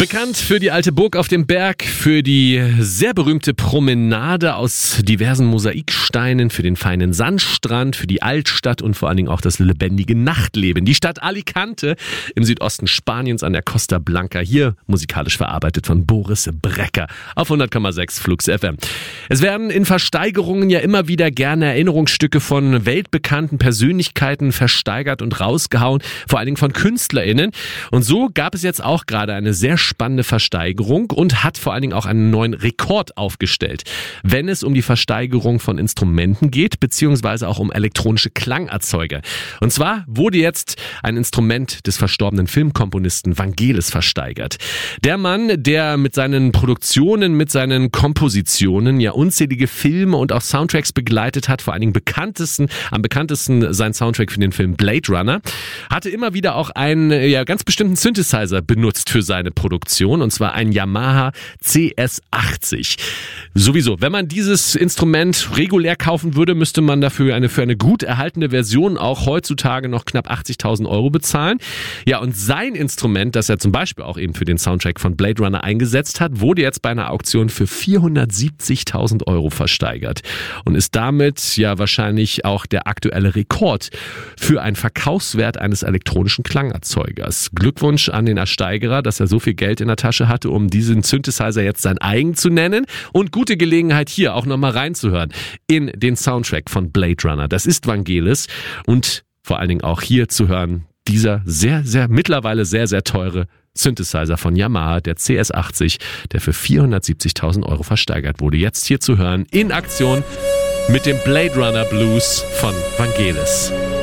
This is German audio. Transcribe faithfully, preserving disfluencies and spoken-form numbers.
Bekannt für die alte Burg auf dem Berg, für die sehr berühmte Promenade aus diversen Mosaiksteinen, für den feinen Sandstrand, für die Altstadt und vor allen Dingen auch das lebendige Nachtleben. Die Stadt Alicante im Südosten Spaniens an der Costa Blanca, hier musikalisch verarbeitet von Boris Brecker auf hundert Komma sechs Flux F M. Es werden in Versteigerungen ja immer wieder gerne Erinnerungsstücke von weltbekannten Persönlichkeiten versteigert und rausgehauen, vor allen Dingen von KünstlerInnen. Und so gab es jetzt auch gerade eine sehr spannende Versteigerung und hat vor allen Dingen auch einen neuen Rekord aufgestellt, wenn es um die Versteigerung von Instrumenten geht, beziehungsweise auch um elektronische Klangerzeuger. Und zwar wurde jetzt ein Instrument des verstorbenen Filmkomponisten Vangelis versteigert. Der Mann, der mit seinen Produktionen, mit seinen Kompositionen ja unzählige Filme und auch Soundtracks begleitet hat, vor allen Dingen bekanntesten, am bekanntesten sein Soundtrack für den Film Blade Runner, hatte immer wieder auch einen ja, ganz bestimmten Synthesizer benutzt für seine Produktion, und zwar ein Yamaha C S achtzig. Sowieso, wenn man dieses Instrument regulär kaufen würde, müsste man dafür eine, für eine gut erhaltene Version auch heutzutage noch knapp achtzigtausend Euro bezahlen. Ja, und sein Instrument, das er zum Beispiel auch eben für den Soundtrack von Blade Runner eingesetzt hat, wurde jetzt bei einer Auktion für vierhundertsiebzigtausend Euro versteigert und ist damit ja wahrscheinlich auch der aktuelle Rekord für einen Verkaufswert eines elektronischen Klangerzeugers. Glückwunsch an den Ersteigerer, dass er so viel Geld in der Tasche hatte, um diesen Synthesizer jetzt sein eigen zu nennen, und gute Gelegenheit hier auch nochmal reinzuhören in den Soundtrack von Blade Runner. Das ist Vangelis und vor allen Dingen auch hier zu hören, dieser sehr, sehr, mittlerweile sehr, sehr teure Synthesizer von Yamaha, der C S achtzig, der für vierhundertsiebzigtausend Euro versteigert wurde. Jetzt hier zu hören in Aktion mit dem Blade Runner Blues von Vangelis.